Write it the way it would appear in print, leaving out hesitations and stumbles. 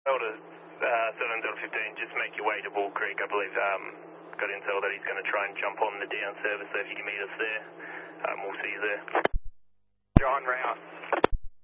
Delta 7:15, just make your way to Bull Creek. I believe got intel that he's going to try and jump on the down service, so if you can meet us there, we'll see you there. John Rouse.